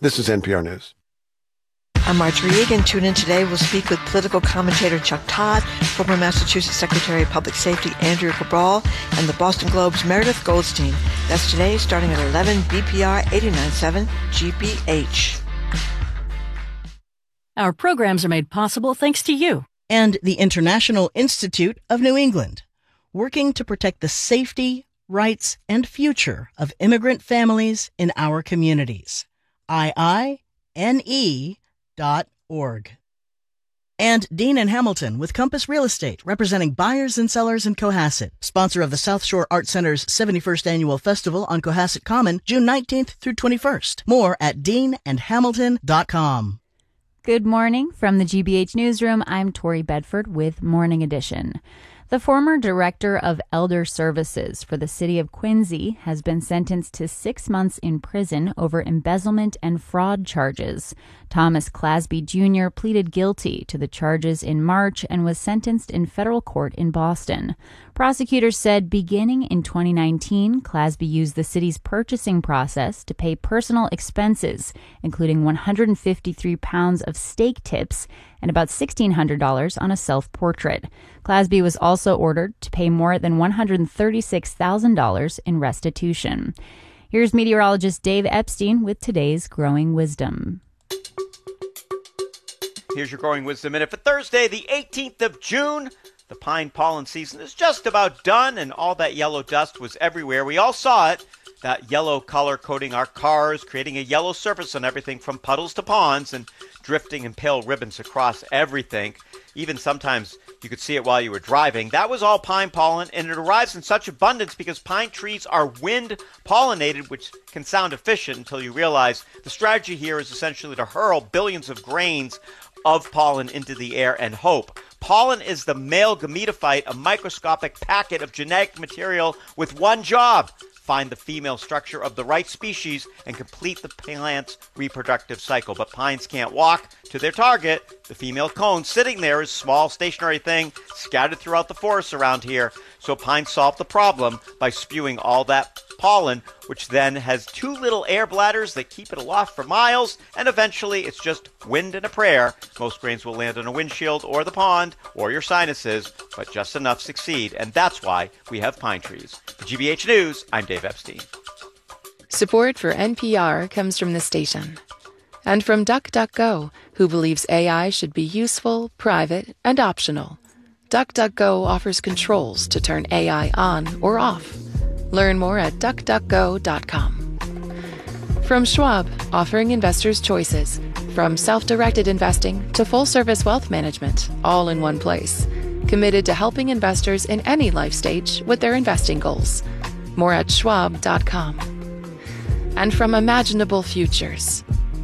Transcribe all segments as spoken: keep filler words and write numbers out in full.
This is N P R News. I'm Marjorie Egan. Tune in today. We'll speak with political commentator Chuck Todd, former Massachusetts Secretary of Public Safety Andrew Cabral, and the Boston Globe's Meredith Goldstein. That's today, starting at eleven, B P R eighty-nine point seven G B H. Our programs are made possible thanks to you. And the International Institute of New England, working to protect the safety, rights, and future of immigrant families in our communities. I I N E dot org. And Dean and Hamilton with Compass Real Estate, representing buyers and sellers in Cohasset, sponsor of the South Shore Art Center's seventy-first Annual Festival on Cohasset Common, June nineteenth through twenty-first. More at dean and hamilton dot com. Good morning from the G B H Newsroom. I'm Tori Bedford with Morning Edition. The former director of Elder Services for the city of Quincy has been sentenced to six months in prison over embezzlement and fraud charges. Thomas Clasby Junior pleaded guilty to the charges in March and was sentenced in federal court in Boston. Prosecutors said beginning in twenty nineteen, Clasby used the city's purchasing process to pay personal expenses, including one hundred fifty-three pounds of steak tips and about sixteen hundred dollars on a self-portrait. Clasby was also ordered to pay more than one hundred thirty-six thousand dollars in restitution. Here's meteorologist Dave Epstein with today's Growing Wisdom. Here's your Growing Wisdom Minute for Thursday, the eighteenth of June. The pine pollen season is just about done, and all that yellow dust was everywhere. We all saw it, that yellow color coating our cars, creating a yellow surface on everything from puddles to ponds, and drifting in pale ribbons across everything. Even sometimes you could see it while you were driving. That was all pine pollen, and it arrives in such abundance because pine trees are wind pollinated, which can sound efficient until you realize the strategy here is essentially to hurl billions of grains of pollen into the air and hope. Pollen is the male gametophyte, a microscopic packet of genetic material with one job: find the female structure of the right species and complete the plant's reproductive cycle. But pines can't walk to their target. The female cone sitting there is a small stationary thing scattered throughout the forest around here. So pines solve the problem by spewing all that pollen, which then has two little air bladders that keep it aloft for miles, and eventually it's just wind and a prayer. Most grains will land on a windshield or the pond or your sinuses, but just enough succeed, and that's why we have pine trees. For G B H News, I'm Dave Epstein. Support for N P R comes from the station and from DuckDuckGo, who believes A I should be useful, private, and optional. DuckDuckGo offers controls to turn A I on or off. Learn more at duck duck go dot com. From Schwab, offering investors choices, from self-directed investing to full-service wealth management, all in one place. Committed to helping investors in any life stage with their investing goals. More at schwab dot com. And from Imaginable Futures.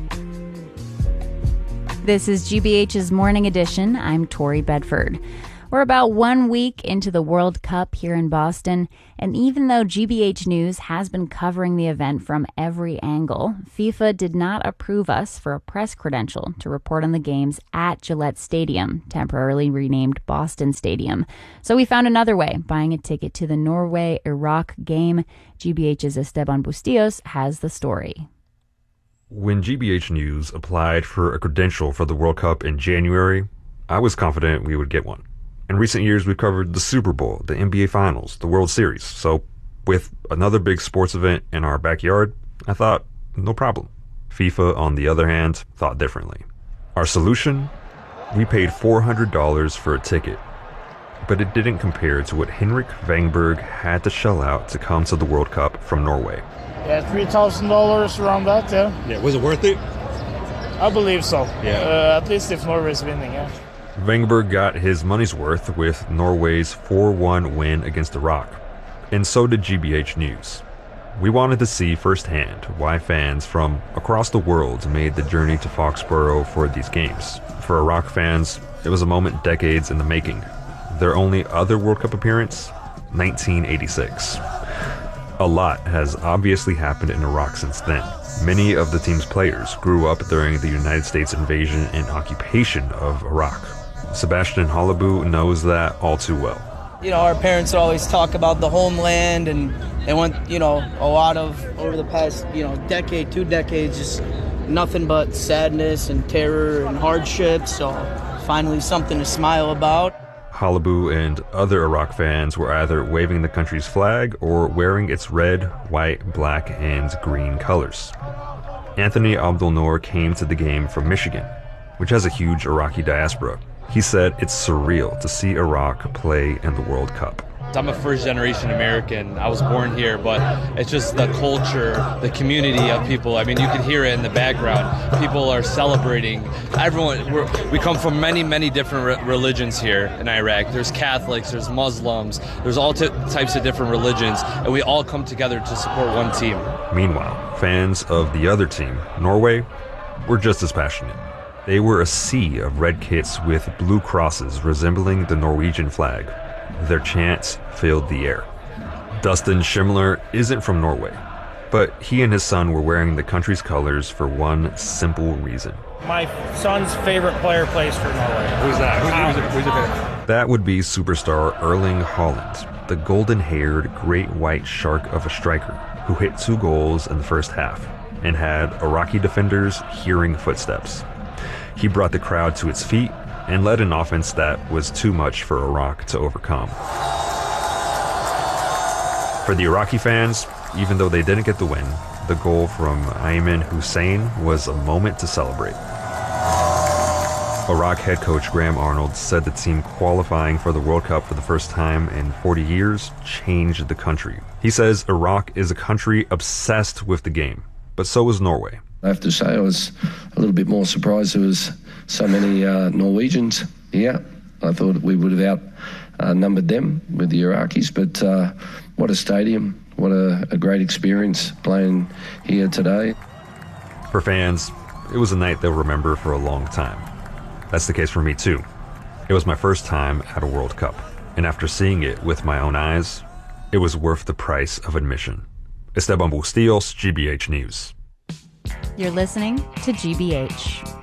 This is G B H's Morning Edition. I'm Tori Bedford. We're about one week into the World Cup here in Boston, and even though G B H News has been covering the event from every angle, FIFA did not approve us for a press credential to report on the games at Gillette Stadium, temporarily renamed Boston Stadium. So we found another way, buying a ticket to the Norway-Iraq game. G B H's Esteban Bustillos has the story. When G B H News applied for a credential for the World Cup in January, I was confident we would get one. In recent years, we've covered the Super Bowl, the N B A Finals, the World Series. So with another big sports event in our backyard, I thought, no problem. FIFA, on the other hand, thought differently. Our solution? We paid four hundred dollars for a ticket. But it didn't compare to what Henrik Vangberg had to shell out to come to the World Cup from Norway. Yeah, three thousand dollars around that, yeah. Yeah, was it worth it? I believe so. Yeah. Uh, at least if Norway's winning, yeah. Vangberg got his money's worth with Norway's four one win against Iraq. And so did G B H News. We wanted to see firsthand why fans from across the world made the journey to Foxborough for these games. For Iraq fans, it was a moment decades in the making. Their only other World Cup appearance? nineteen eighty-six. A lot has obviously happened in Iraq since then. Many of the team's players grew up during the United States invasion and occupation of Iraq. Sebastian Halabu knows that all too well. You know, our parents always talk about the homeland, and they went, you know, a lot of, over the past, you know, decade, two decades, just nothing but sadness and terror and hardship, so finally something to smile about. Halabu and other Iraq fans were either waving the country's flag or wearing its red, white, black, and green colors. Anthony Abdul-Noor came to the game from Michigan, which has a huge Iraqi diaspora. He said it's surreal to see Iraq play in the World Cup. I'm a first-generation American. I was born here, but it's just the culture, the community of people. I mean, you can hear it in the background. People are celebrating. Everyone, we're, we come from many, many different re- religions here in Iraq. There's Catholics, there's Muslims, there's all t- types of different religions, and we all come together to support one team. Meanwhile, fans of the other team, Norway, were just as passionate. They were a sea of red kits with blue crosses resembling the Norwegian flag. Their chants filled the air. Dustin Schimler isn't from Norway, but he and his son were wearing the country's colors for one simple reason. My son's favorite player plays for Norway. Who's that? Who's, who's, who's your favorite? That would be superstar Erling Haaland, the golden-haired great white shark of a striker who hit two goals in the first half and had Iraqi defenders hearing footsteps. He brought the crowd to its feet and led an offense that was too much for Iraq to overcome. For the Iraqi fans, even though they didn't get the win, the goal from Ayman Hussein was a moment to celebrate. Iraq head coach Graham Arnold said the team qualifying for the World Cup for the first time in forty years changed the country. He says Iraq is a country obsessed with the game, but so is Norway. I have to say I was a little bit more surprised there was so many uh, Norwegians here. I thought we would have outnumbered them with the Iraqis, but uh, what a stadium, what a, a great experience playing here today. For fans, it was a night they'll remember for a long time. That's the case for me too. It was my first time at a World Cup, and after seeing it with my own eyes, it was worth the price of admission. Esteban Bustillos, G B H News. You're listening to G B H.